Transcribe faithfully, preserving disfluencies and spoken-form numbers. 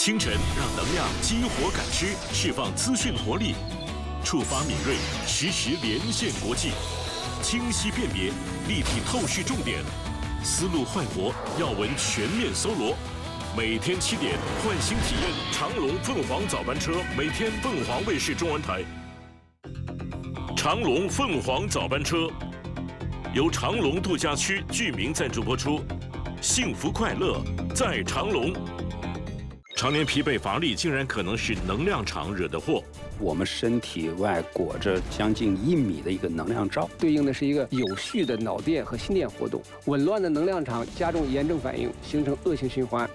清晨让能量激活感知，释放资讯活力，触发敏锐，实时连线国际，清晰辨别，立体透视重点，思路焕活，要闻全面搜罗。每天七点，唤醒体验长龙凤凰早班车，每天凤凰卫视中文台。长龙凤凰早班车由长龙度假区居民赞助播出，幸福快乐在长龙。常年疲惫乏力，竟然可能是能量场惹的祸。 我们身体外裹着将近一米的一个能量罩， 对应的是一个有序的脑电和心电活动。紊乱的能量场加重炎症反应，形成恶性循环。